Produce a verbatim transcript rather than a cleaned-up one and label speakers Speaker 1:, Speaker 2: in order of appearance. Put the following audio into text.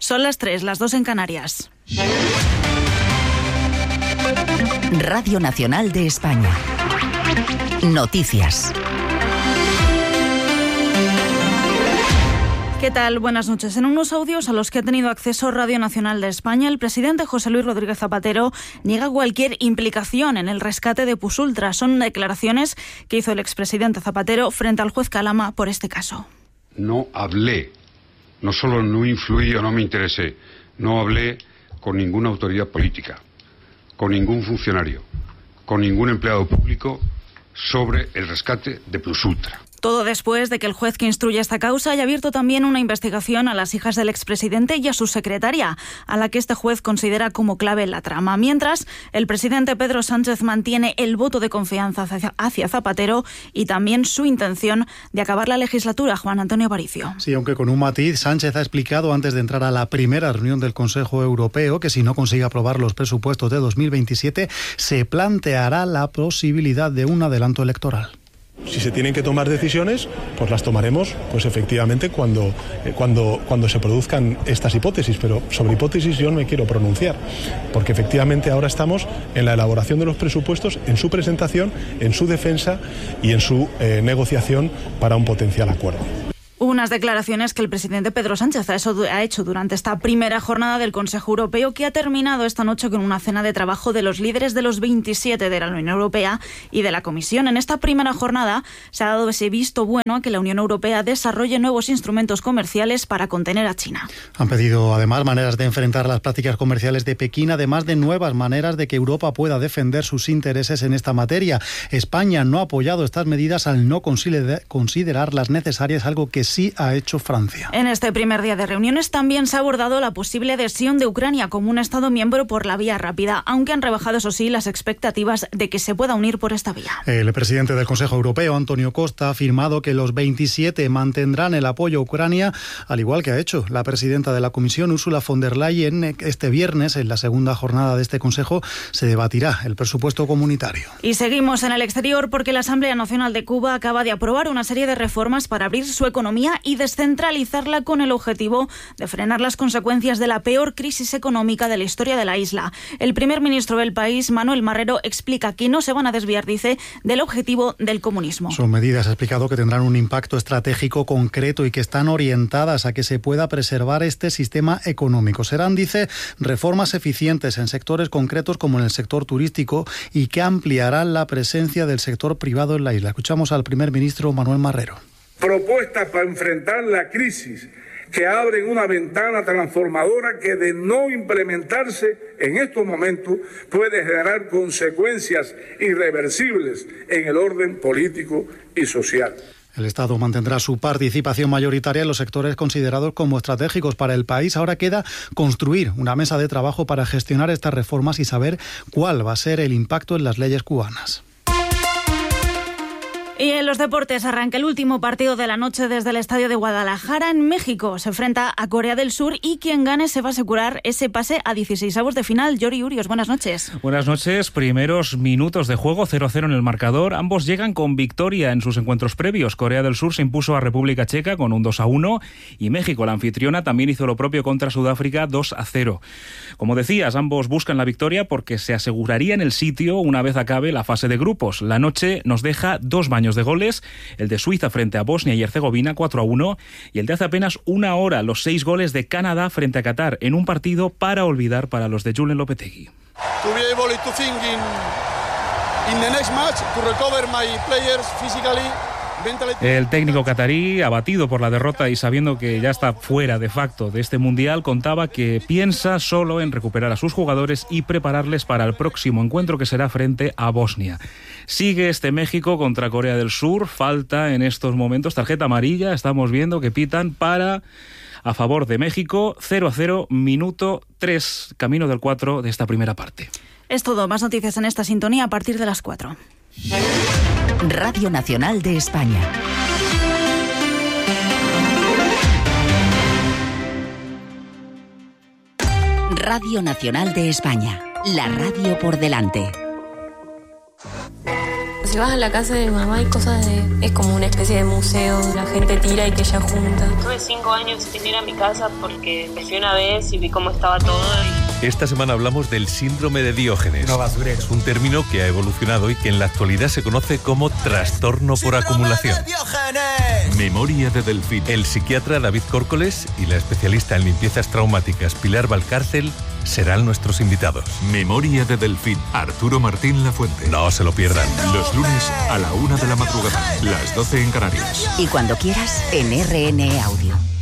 Speaker 1: Son las tres, las dos en Canarias.
Speaker 2: Radio Nacional de España. Noticias.
Speaker 1: ¿Qué tal? Buenas noches. En unos audios a los que ha tenido acceso Radio Nacional de España, el presidente José Luis Rodríguez Zapatero niega cualquier implicación en el rescate de Pusultra. Son declaraciones que hizo el expresidente Zapatero frente al juez Calama por este caso.
Speaker 3: No hablé, no solo no influí o no me interesé, no hablé con ninguna autoridad política, con ningún funcionario, con ningún empleado público sobre el rescate de Pusultra.
Speaker 1: Todo después de que el juez que instruye esta causa haya abierto también una investigación a las hijas del expresidente y a su secretaria, a la que este juez considera como clave en la trama. Mientras, el presidente Pedro Sánchez mantiene el voto de confianza hacia, hacia Zapatero y también su intención de acabar la legislatura. Juan Antonio Aparicio.
Speaker 4: Sí, aunque con un matiz, Sánchez ha explicado antes de entrar a la primera reunión del Consejo Europeo que si no consigue aprobar los presupuestos de dos mil veintisiete, se planteará la posibilidad de un adelanto electoral.
Speaker 5: Si se tienen que tomar decisiones, pues las tomaremos, pues efectivamente cuando, eh, cuando, cuando se produzcan estas hipótesis, pero sobre hipótesis yo no me quiero pronunciar, porque efectivamente ahora estamos en la elaboración de los presupuestos, en su presentación, en su defensa y en su eh, negociación para un potencial acuerdo.
Speaker 1: Unas declaraciones que el presidente Pedro Sánchez ha hecho durante esta primera jornada del Consejo Europeo, que ha terminado esta noche con una cena de trabajo de los líderes de los veintisiete de la Unión Europea y de la Comisión. En esta primera jornada se ha dado ese visto bueno a que la Unión Europea desarrolle nuevos instrumentos comerciales para contener a China.
Speaker 4: Han pedido además maneras de enfrentar las prácticas comerciales de Pekín, además de nuevas maneras de que Europa pueda defender sus intereses en esta materia. España no ha apoyado estas medidas al no considerarlas necesarias, algo que sí ha hecho Francia.
Speaker 1: En este primer día de reuniones también se ha abordado la posible adhesión de Ucrania como un Estado miembro por la vía rápida, aunque han rebajado, eso sí, las expectativas de que se pueda unir por esta vía.
Speaker 4: El presidente del Consejo Europeo, Antonio Costa, ha afirmado que los veintisiete mantendrán el apoyo a Ucrania, al igual que ha hecho la presidenta de la Comisión, Ursula von der Leyen. Este viernes, en la segunda jornada de este Consejo, se debatirá el presupuesto comunitario.
Speaker 1: Y seguimos en el exterior porque la Asamblea Nacional de Cuba acaba de aprobar una serie de reformas para abrir su economía y descentralizarla con el objetivo de frenar las consecuencias de la peor crisis económica de la historia de la isla. El primer ministro del país, Manuel Marrero, explica que no se van a desviar, dice, del objetivo del comunismo.
Speaker 4: Son medidas, ha explicado, que tendrán un impacto estratégico concreto y que están orientadas a que se pueda preservar este sistema económico. Serán, dice, reformas eficientes en sectores concretos como en el sector turístico y que ampliarán la presencia del sector privado en la isla. Escuchamos al primer ministro Manuel Marrero.
Speaker 6: Propuestas para enfrentar la crisis que abren una ventana transformadora que, de no implementarse en estos momentos, puede generar consecuencias irreversibles en el orden político y social.
Speaker 4: El Estado mantendrá su participación mayoritaria en los sectores considerados como estratégicos para el país. Ahora queda construir una mesa de trabajo para gestionar estas reformas y saber cuál va a ser el impacto en las leyes cubanas.
Speaker 1: Y en los deportes arranca el último partido de la noche desde el Estadio de Guadalajara en México. Se enfrenta a Corea del Sur y quien gane se va a asegurar ese pase a dieciseisavos de final. Yori Urios, buenas noches.
Speaker 7: Buenas noches. Primeros minutos de juego, cero cero en el marcador. Ambos llegan con victoria en sus encuentros previos. Corea del Sur se impuso a República Checa con un dos a uno y México, la anfitriona, también hizo lo propio contra Sudáfrica dos a cero. Como decías, ambos buscan la victoria porque se asegurarían el sitio una vez acabe la fase de grupos. La noche nos deja dos baños de goles, el de Suiza frente a Bosnia y Herzegovina cuatro a uno y el de hace apenas una hora, los seis goles de Canadá frente a Qatar en un partido para olvidar para los de Julen Lopetegui.
Speaker 8: To be able to think in, in the next match, to recover my players physically.
Speaker 7: El técnico catarí, abatido por la derrota y sabiendo que ya está fuera de facto de este mundial, contaba que piensa solo en recuperar a sus jugadores y prepararles para el próximo encuentro que será frente a Bosnia. Sigue este México contra Corea del Sur, falta en estos momentos tarjeta amarilla, estamos viendo que pitan para a favor de México, cero a cero, minuto tres, camino del cuatro de esta primera parte.
Speaker 1: Es todo, más noticias en esta sintonía a partir de las cuatro.
Speaker 2: Radio Nacional de España. Radio Nacional de España. La radio por delante.
Speaker 9: si vas a la casa de mi mamá hay cosas de... Es como una especie de museo, la gente tira y que ella junta.
Speaker 10: Tuve cinco años sin ir a mi casa porque me fui una vez y vi cómo estaba todo. Y...
Speaker 11: Esta semana hablamos del síndrome de Diógenes.
Speaker 12: No basurero.
Speaker 11: Es un término que ha evolucionado y que en la actualidad se conoce como trastorno por acumulación.
Speaker 12: De Diógenes.
Speaker 11: Memoria de Delfín. El psiquiatra David Córcoles y la especialista en limpiezas traumáticas Pilar Valcárcel serán nuestros invitados.
Speaker 13: Memoria de Delfín. Arturo Martín Lafuente.
Speaker 11: No se lo pierdan.
Speaker 13: Los lunes a la una de la madrugada. Las doce en Canarias.
Speaker 2: Y cuando quieras, en R N E Audio.